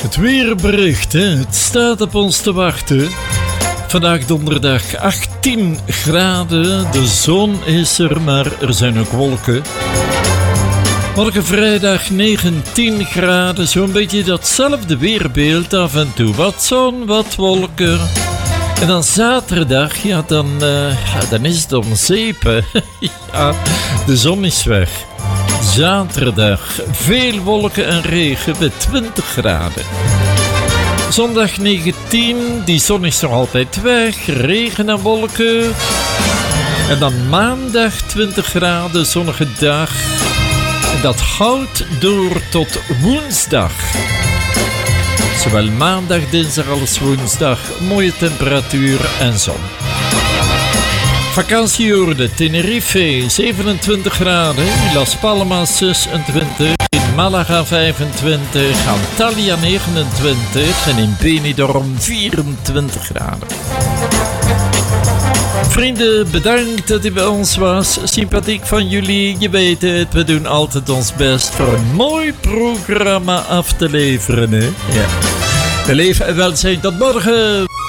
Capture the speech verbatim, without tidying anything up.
Het weerbericht, hè? Het staat op ons te wachten. Vandaag donderdag achttien graden. De zon is er, maar er zijn ook wolken. Morgen vrijdag negentien graden. Zo'n beetje datzelfde weerbeeld. Af en toe wat zon, wat wolken. En dan zaterdag, ja, dan, uh, ja, dan is het om zeep. Ja, de zon is weg. Zaterdag veel wolken en regen bij twintig graden. Zondag negentien, die zon is nog altijd weg, regen en wolken. En dan maandag twintig graden, zonnige dag. En dat houdt door tot woensdag. Zowel maandag, dinsdag als woensdag, mooie temperatuur en zon. Vakantieoorden, Tenerife zevenentwintig graden, Las Palmas zesentwintig, in Malaga vijfentwintig, Antalya negenentwintig en in Benidorm vierentwintig graden. Vrienden, bedankt dat u bij ons was. Sympathiek van jullie, je weet het, we doen altijd ons best voor een mooi programma af te leveren. Hè? Ja. We leven en welzijn, tot morgen!